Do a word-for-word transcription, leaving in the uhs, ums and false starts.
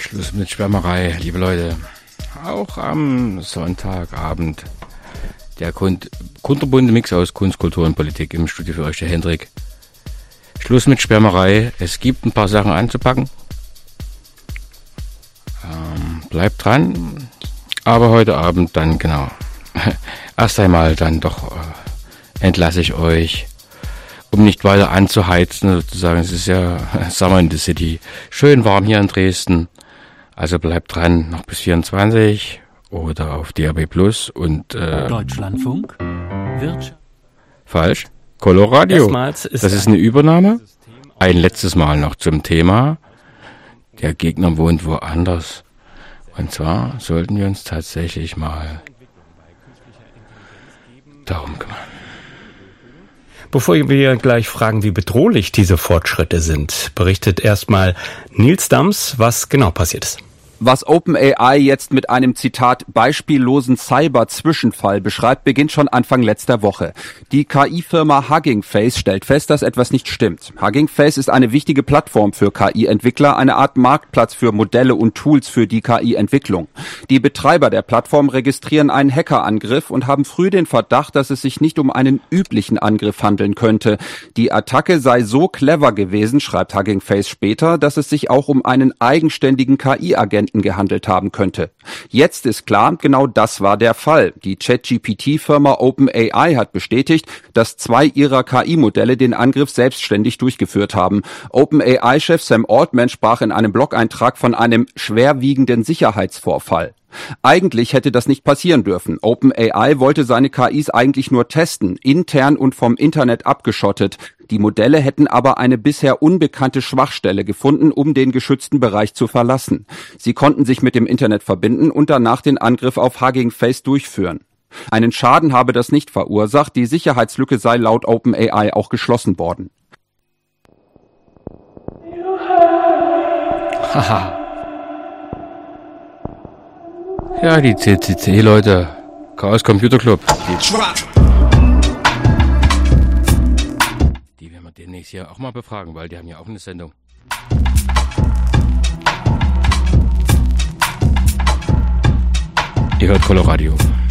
Schluss mit Schwärmerei, liebe Leute. Auch am Sonntagabend der Kund- kunterbunte Mix aus Kunst, Kultur und Politik im Studio für euch, der Hendrik. Schluss mit Schwärmerei. Es gibt ein paar Sachen anzupacken. Ähm, bleibt dran. Aber heute Abend dann, genau, erst einmal dann doch äh, entlasse ich euch, um nicht weiter anzuheizen, sozusagen. Es ist ja Summer in the City. Schön warm hier in Dresden. Also bleibt dran, noch bis vierundzwanzig oder auf D A B Plus und äh, Deutschlandfunk Wirtschaft. Falsch. Coloradio. Erstmals ist das ist eine Übernahme. Ein letztes Mal noch zum Thema. Der Gegner wohnt woanders. Und zwar sollten wir uns tatsächlich mal darum kümmern. Bevor wir gleich fragen, wie bedrohlich diese Fortschritte sind, berichtet erstmal Nils Dams, was genau passiert ist. Was OpenAI jetzt mit einem, Zitat, beispiellosen Cyber-Zwischenfall beschreibt, beginnt schon Anfang letzter Woche. Die K I-Firma Hugging Face stellt fest, dass etwas nicht stimmt. Hugging Face ist eine wichtige Plattform für K I-Entwickler, eine Art Marktplatz für Modelle und Tools für die K I-Entwicklung. Die Betreiber der Plattform registrieren einen Hackerangriff und haben früh den Verdacht, dass es sich nicht um einen üblichen Angriff handeln könnte. Die Attacke sei so clever gewesen, schreibt Hugging Face später, dass es sich auch um einen eigenständigen K I-Agenten gehandelt haben könnte. Jetzt ist klar, genau das war der Fall. Die Chat-G P T-Firma OpenAI hat bestätigt, dass zwei ihrer K I-Modelle den Angriff selbstständig durchgeführt haben. OpenAI-Chef Sam Altman sprach in einem Blog-Eintrag von einem schwerwiegenden Sicherheitsvorfall. Eigentlich hätte das nicht passieren dürfen. OpenAI wollte seine K Is eigentlich nur testen, intern und vom Internet abgeschottet. Die Modelle hätten aber eine bisher unbekannte Schwachstelle gefunden, um den geschützten Bereich zu verlassen. Sie konnten sich mit dem Internet verbinden und danach den Angriff auf Hugging Face durchführen. Einen Schaden habe das nicht verursacht, die Sicherheitslücke sei laut OpenAI auch geschlossen worden. Haha. Ja, die C C C-Leute. Chaos Computer Club. Die, die werden wir demnächst hier auch mal befragen, weil die haben ja auch eine Sendung. Ihr hört Coloradio.